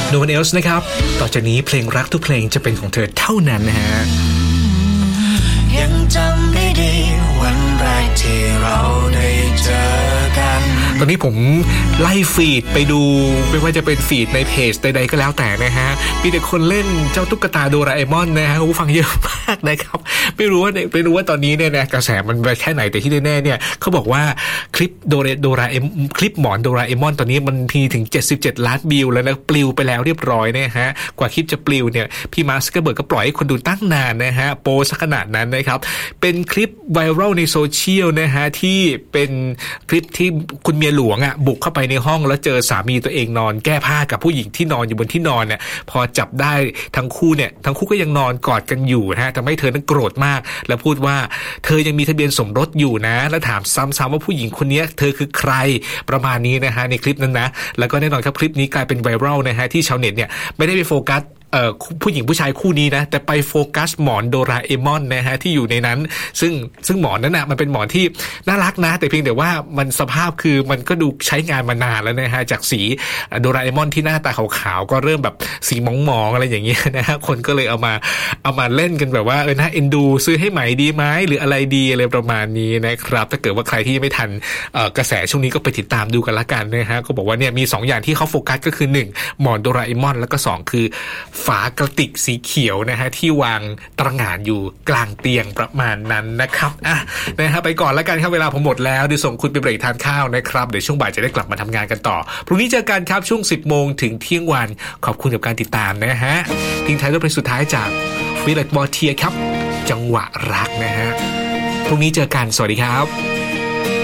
No One Else นะครับต่อจากนี้เพลงรักทุกเพลงจะเป็นของเธอเท่านั้นนะฮะยังจำได้ดีวันแรกที่เราได้เจอกันตอนนี้ผมไล่ฟีดไปดูไม่ว่าจะเป็นฟีดในเพจใดๆก็แล้วแต่นะฮะมีแต่คนเล่นเจ้าตุ๊กตาโดราเอมอนนะฮะผู้ฟังเยอะมากนะครับไม่รู้ว่าตอนนี้เนี่ยนะกระแสมันไปแค่ไหนแต่ที่แน่ๆเนี่ยเขาบอกว่าคลิปคลิปหมอนโดราเอมอนตอนนี้มันมีถึง77ล้านวิวแล้วนะปลิวไปแล้วเรียบร้อยนะฮะกว่าคลิปจะปลิวเนี่ยพี่มาร์ค ซักเคอร์เบิร์กก็ปล่อยให้คนดูตั้งนานนะฮะโปรซะขนาดนั้นนะครับเป็นคลิปไวรัลในโซเชียลนะฮะที่เป็นคลิปที่คุณเมียหลวงอ่ะบุกเข้าไปในห้องแล้วเจอสามีตัวเองนอนแก้ผ้ากับผู้หญิงที่นอนอยู่บนที่นอนเนี่ยพอจับได้ทั้งคู่ก็ยังนอนกอดกันอยู่นะฮะทำให้เธอนั้นโกรธมากแล้วพูดว่าเธอยังมีทะเบียนสมรสอยู่นะแล้วถามซ้ำๆว่าผู้หญิงคนนี้เธอคือใครประมาณนี้นะฮะในคลิปนั้นนะแล้วก็แน่นอนครับคลิปนี้กลายเป็นไวรัลนะฮะที่ชาวเน็ตเนี่ยไม่ได้ไปโฟกัสผู้หญิงผู้ชายคู่นี้นะแต่ไปโฟกัสหมอนโดราเอมอนนะฮะที่อยู่ในนั้นซึ่งหมอนนั้นนะมันเป็นหมอนที่น่ารักนะแต่เพียงแต่ว่ามันสภาพคือมันก็ดูใช้งานมานานแล้วนะฮะจากสีโดราเอมอนที่หน้าตาขาวๆก็เริ่มแบบสีหมองๆอะไรอย่างเงี้ยนะฮะคนก็เลยเอามาเล่นกันแบบว่าน่าเอ็นดูซื้อให้ใหม่ดีไหมหรืออะไรดีอะไรประมาณนี้นะครับถ้าเกิดว่าใครที่ไม่ทันกระแสช่วงนี้ก็ไปติดตามดูกันละกันนะฮะก็บอกว่าเนี่ยมี2อย่างที่เขาโฟกัสก็คือ1หมอนโดราเอมอนแล้วก็2คือฝากระติกสีเขียวนะฮะที่วางตระหง่านอยู่กลางเตียงประมาณนั้นนะครับนะฮะไปก่อนแล้วกันครับเวลาผมหมดแล้วเดี๋ยวส่งคุณไปเบรกทานข้าวนะครับเดี๋ยวช่วงบ่ายจะได้กลับมาทำงานกันต่อพรุ่งนี้เจอกันครับช่วง 10 โมงถึงเที่ยงวันขอบคุณกับการติดตามนะฮะทิ้งท้ายด้วยเพลงสุดท้ายจากฟิลิป มอร์เทียครับจังหวะรักนะฮะพรุ่งนี้เจอกันสวัสดีครับ